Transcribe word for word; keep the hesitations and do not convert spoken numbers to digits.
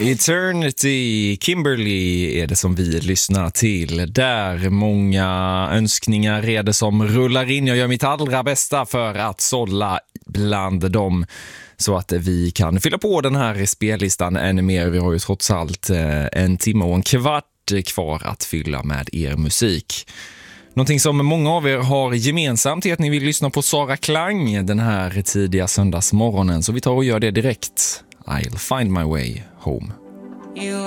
Eternity, Kimberly är det som vi lyssnar till. Där många önskningar är det som rullar in. Jag gör mitt allra bästa för att sålla bland dem så att vi kan fylla på den här spellistan ännu mer. Vi har ju trots allt en timme och en kvart kvar att fylla med er musik. Någonting som många av er har gemensamt är att ni vill lyssna på Sara Klang den här tidiga söndagsmorgonen. Så vi tar och gör det direkt. I'll find my way home.